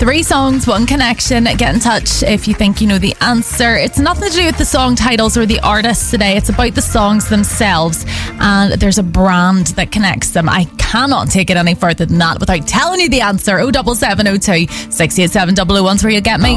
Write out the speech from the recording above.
3 songs, 1 connection. Get in touch if you think you know the answer. It's nothing to do with the song titles or the artists today. It's about the songs themselves, and there's a brand that connects them. I cannot take it any further than that without telling you the answer. 07702 687 001's where you'll get me.